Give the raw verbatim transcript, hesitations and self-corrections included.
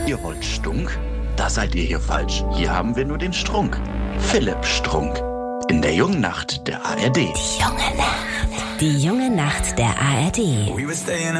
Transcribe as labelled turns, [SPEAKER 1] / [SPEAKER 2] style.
[SPEAKER 1] Ihr wollt Stunk? Da seid ihr hier falsch. Hier haben wir nur den Strunk. Philipp Strunk. In der jungen Nacht der A R D.
[SPEAKER 2] Die junge Nacht. Die junge Nacht der A R D.
[SPEAKER 3] We were staying